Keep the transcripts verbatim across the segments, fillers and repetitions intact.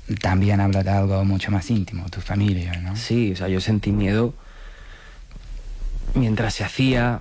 también habla de algo mucho más íntimo, tu familia, ¿no? Sí, o sea, yo sentí miedo mientras se hacía,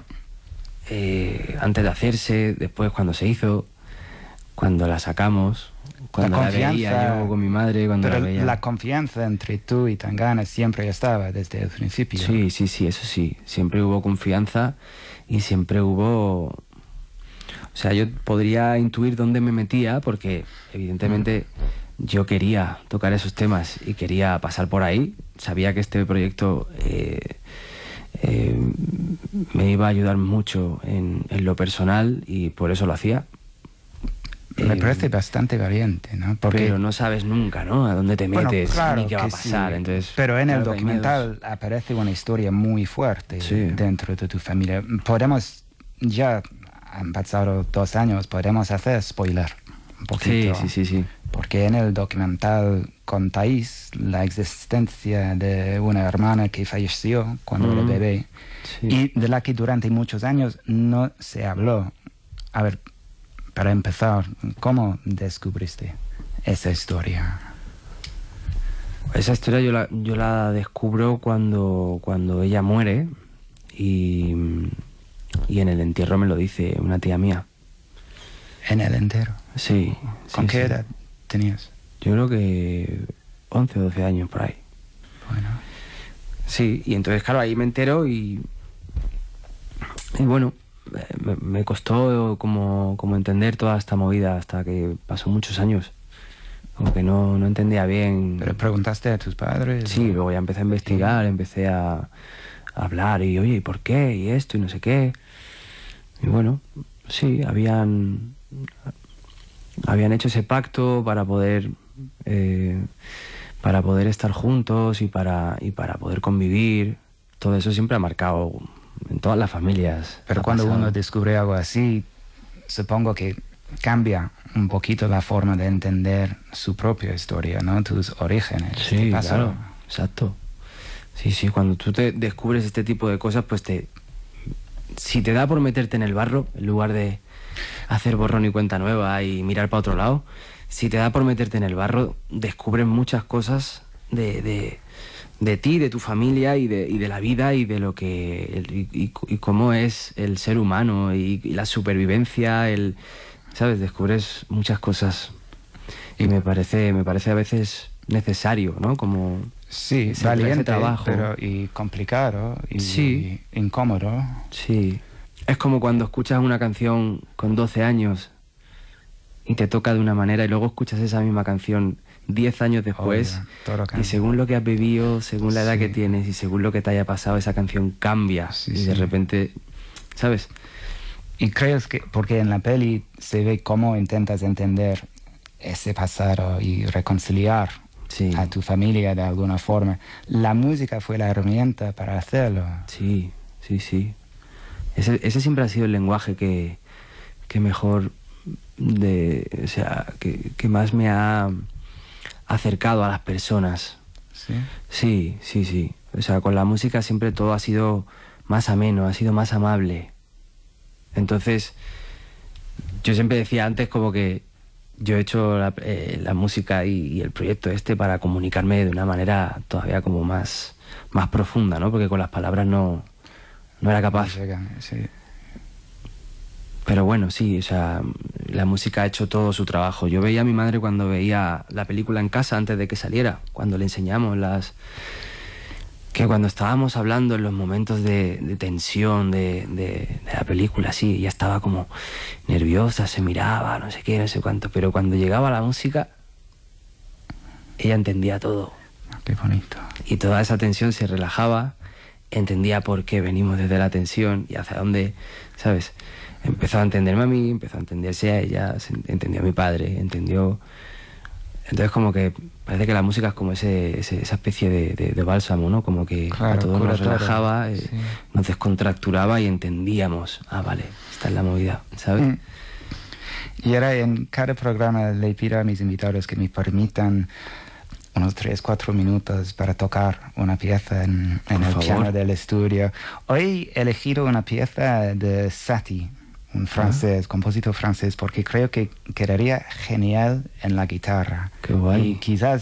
eh, antes de hacerse, después cuando se hizo, cuando la sacamos, cuando la, la veía yo con mi madre, cuando pero la veía. La confianza entre tú y Tangana siempre estaba desde el principio. Sí, sí, sí, eso sí. Siempre hubo confianza y siempre hubo... O sea, yo podría intuir dónde me metía porque evidentemente mm. yo quería tocar esos temas y quería pasar por ahí. Sabía que este proyecto eh, eh, me iba a ayudar mucho en, en lo personal y por eso lo hacía. Me parece bastante valiente, ¿no? Porque... Pero no sabes nunca, ¿no? A dónde te metes, bueno, claro ni qué va a pasar. Sí. Entonces, pero en claro, el documental aparece una historia muy fuerte sí. dentro de tu familia. Podemos, ya han pasado dos años, podemos hacer spoiler un poquito. Sí, sí, sí, sí. Porque en el documental contáis la existencia de una hermana que falleció cuando mm. era bebé sí. y de la que durante muchos años no se habló. A ver, para empezar, ¿cómo descubriste esa historia? Esa historia yo la, yo la descubro cuando, cuando ella muere y, y en el entierro me lo dice una tía mía. ¿En el entierro? Sí. ¿Con sí, qué sí. edad tenías? Yo creo que once o doce años por ahí. Bueno. Sí, y entonces claro, ahí me entero y, y bueno... Me, me costó como, como entender toda esta movida hasta que pasó muchos años. Como que no, no entendía bien. ¿Pero preguntaste a tus padres? Sí, luego ya empecé a investigar, sí. empecé a, a hablar y oye, ¿y por qué? Y esto y no sé qué. Y bueno, sí, habían, habían hecho ese pacto para poder, eh, para poder estar juntos y para, y para poder convivir. Todo eso siempre ha marcado... en todas las familias. Pero cuando pasado. Uno descubre algo así, supongo que cambia un poquito la forma de entender su propia historia, ¿no? Tus orígenes. Sí, claro, exacto. Sí, sí, cuando tú te descubres este tipo de cosas, pues te... Si te da por meterte en el barro, en lugar de hacer borrón y cuenta nueva y mirar para otro lado, si te da por meterte en el barro, descubres muchas cosas de... de de ti, de tu familia y de, y de la vida y de lo que y, y, y cómo es el ser humano y, y la supervivencia, el, ¿sabes? Descubres muchas cosas y me parece me parece a veces necesario, ¿no? Como sí, ese, valiente, ese trabajo, pero y complicado y, sí. y incómodo. Sí, es como cuando escuchas una canción con doce años y te toca de una manera y luego escuchas esa misma canción diez años después Obvio, y según lo que has vivido, según la edad sí. que tienes y según lo que te haya pasado, esa canción cambia sí, y sí. de repente, ¿sabes? Y crees que, porque en la peli se ve cómo intentas entender ese pasado y reconciliar sí. a tu familia de alguna forma, la música fue la herramienta para hacerlo. Sí, sí, sí. Ese, ese siempre ha sido el lenguaje que, que mejor de, o sea, que, que más me ha acercado a las personas. ¿Sí? Sí, sí, sí. O sea, con la música siempre todo ha sido más ameno, ha sido más amable. Entonces, yo siempre decía antes como que yo he hecho la, eh, la música y, y el proyecto este para comunicarme de una manera todavía como más, más profunda, ¿no? Porque con las palabras no, no era capaz. Sí. Pero bueno, sí, o sea, la música ha hecho todo su trabajo. Yo veía a mi madre cuando veía la película en casa antes de que saliera, cuando le enseñamos las... que cuando estábamos hablando en los momentos de, de tensión de, de, de la película, sí, ella estaba como nerviosa, se miraba, no sé qué, no sé cuánto, pero cuando llegaba la música, ella entendía todo. Qué bonito. Y toda esa tensión se relajaba, entendía por qué venimos desde la tensión y hacia dónde, ¿sabes? Empezó a entenderme a mí, empezó a entenderse a ella, entendió a mi padre, entendió... Entonces como que parece que la música es como ese, ese, esa especie de, de, de bálsamo, ¿no? Como que claro, a todos nos relajaba, eh, sí. nos descontracturaba y entendíamos, ah, vale, esta es la movida, ¿sabes? Mm. Y ahora en cada programa le pido a mis invitados que me permitan unos tres, cuatro minutos para tocar una pieza en, en el favor. piano del estudio. Hoy he elegido una pieza de Satie, un francés, ah. compositor francés, porque creo que quedaría genial en la guitarra. Qué guay. Y quizás